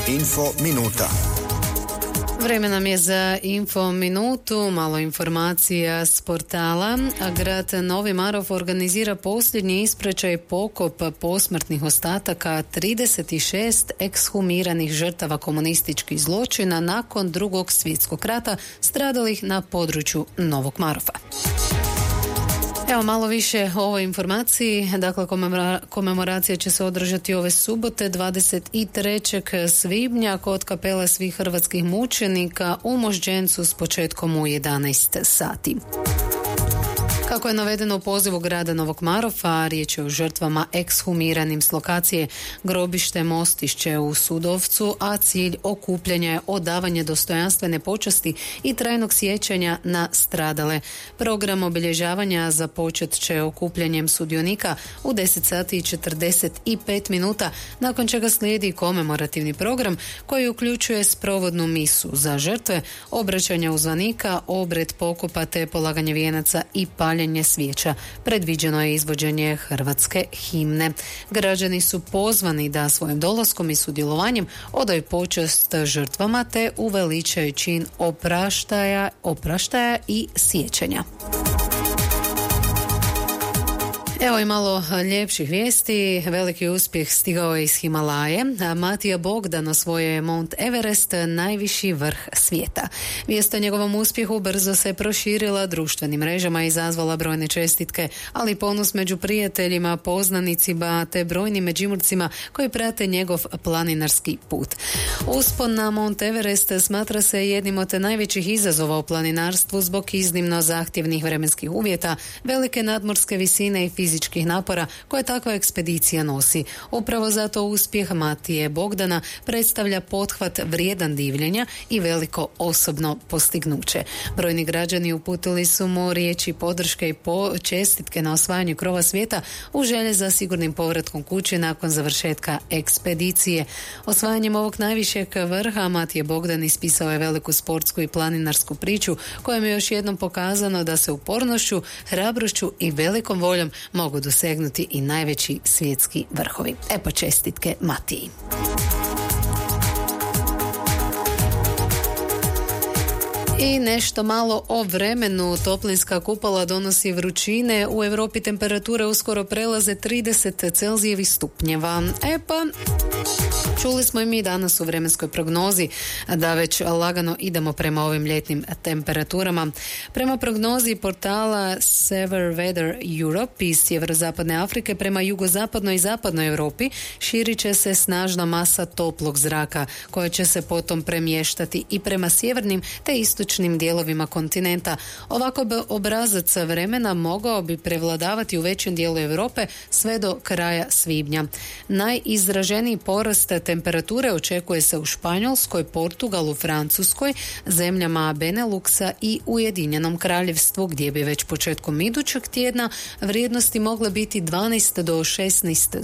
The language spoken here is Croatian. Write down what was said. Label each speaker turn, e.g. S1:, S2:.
S1: Info minuta.
S2: Vreme nam je za info minutu, malo informacija s portala. Grad Novi Marof organizira posljednji ispraćaj pokop posmrtnih ostataka 36 ekshumiranih žrtava komunističkih zločina nakon Drugog svjetskog rata stradalih na području Novog Marofa. Evo malo više o ovoj informaciji. Dakle, komemoracija će se održati ove subote 23. svibnja kod kapele svih hrvatskih mučenika u Moždžencu s početkom u 11 sati. Kako je navedeno u pozivu grada Novog Marofa, riječ je o žrtvama ekshumiranim s lokacije grobište Mostišće u Sudovcu, a cilj okupljanja je odavanje dostojanstvene počasti i trajnog sjećanja na stradale. Program obilježavanja započet će okupljanjem sudionika u 10 sati i 45 minuta, nakon čega slijedi komemorativni program koji uključuje sprovodnu misu za žrtve, obraćanja uzvanika, obred pokopa te polaganje vijenaca i paljenje svijeća. Predviđeno je izvođenje hrvatske himne. Građani su pozvani da svojim dolaskom i sudjelovanjem odaju počast žrtvama te uveličaju čin opraštaja i sjećanja. Evo i malo ljepših vijesti. Veliki uspjeh stigao je iz Himalaje. Matija Bogdan osvojio je Mount Everest, najviši vrh svijeta. Vijest o njegovom uspjehu brzo se proširila društvenim mrežama i izazvala brojne čestitke, ali ponos među prijateljima, poznanicima te brojnim Međimurcima koji prate njegov planinarski put. Uspon na Mount Everest smatra se jednim od najvećih izazova u planinarstvu zbog iznimno zahtjevnih vremenskih uvjeta, velike nadmorske visine i fizičkih napora koje takva ekspedicija nosi. Upravo zato uspjeh Matije Bogdana predstavlja pothvat vrijedan divljenja i veliko osobno postignuće. Brojni građani uputili su mu riječi podrške i čestitke na osvajanju krova svijeta u želje za sigurnim povratkom kući nakon završetka ekspedicije. Osvajanjem ovog najvišeg vrha Matije Bogdan ispisao je veliku sportsku i planinarsku priču kojom je još jednom pokazano da se upornošću, hrabrošću i velikom voljom mogu dosegnuti i najveći svjetski vrhovi. Epo čestitke Matiji. I nešto malo o vremenu. Toplinska kupola donosi vrućine. U Europi temperature uskoro prelaze 30 Celzijevih stupnjeva. Čuli smo i mi danas u vremenskoj prognozi da već lagano idemo prema ovim ljetnim temperaturama. Prema prognozi portala Sever Weather Europe iz sjeverozapadne Afrike prema jugozapadnoj i zapadnoj Europi širit će se snažna masa toplog zraka koja će se potom premještati i prema sjevernim te istočnim dijelovima kontinenta. Ovako obrazac vremena mogao bi prevladavati u većem dijelu Europe sve do kraja svibnja. Najizraženiji porast temperature očekuje se u Španjolskoj, Portugalu, Francuskoj, zemljama Beneluxa i Ujedinjenom Kraljevstvu, gdje bi već početkom idućeg tjedna vrijednosti mogle biti 12 do 16